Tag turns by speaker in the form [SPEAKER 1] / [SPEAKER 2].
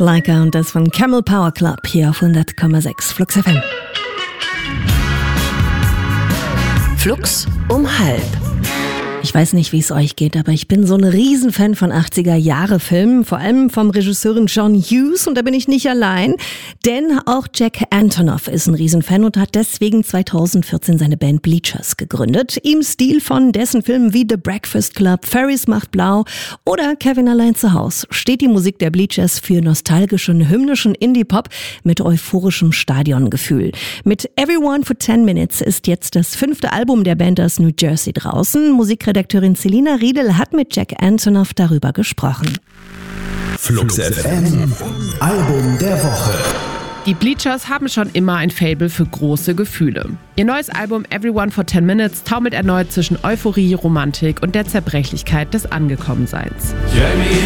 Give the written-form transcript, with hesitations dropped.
[SPEAKER 1] Leica und das von Camel Power Club hier auf 100,6 Flux FM.
[SPEAKER 2] Flux um 12:30.
[SPEAKER 1] Ich weiß nicht, wie es euch geht, aber ich bin so ein Riesenfan von 80er-Jahre-Filmen, vor allem vom Regisseurin John Hughes, und da bin ich nicht allein, denn auch Jack Antonoff ist ein Riesenfan und hat deswegen 2014 seine Band Bleachers gegründet. Im Stil von dessen Filmen wie The Breakfast Club, Ferris macht blau oder Kevin allein zu Hause steht die Musik der Bleachers für nostalgischen, hymnischen Indie-Pop mit euphorischem Stadiongefühl. Mit Everyone for 10 Minutes ist jetzt das 5. Album der Band aus New Jersey draußen. Musikredakteurin Selina Riedel hat mit Jack Antonoff darüber gesprochen.
[SPEAKER 3] Flux FM, Album der Woche.
[SPEAKER 4] Die Bleachers haben schon immer ein Faible für große Gefühle. Ihr neues Album Everyone for 10 Minutes taumelt erneut zwischen Euphorie, Romantik und der Zerbrechlichkeit des Angekommenseins.